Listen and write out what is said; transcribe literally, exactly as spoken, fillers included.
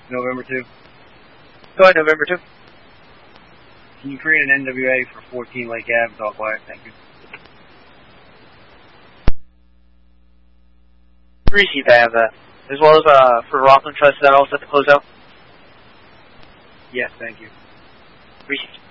November two. Go ahead, November two. Can you create an N W A for fourteen Lake Ave? It's all quiet. Thank you. Receive, I have that. As well as uh, for Rockland Trust, is that all set to close out? Yes, thank you. Receive.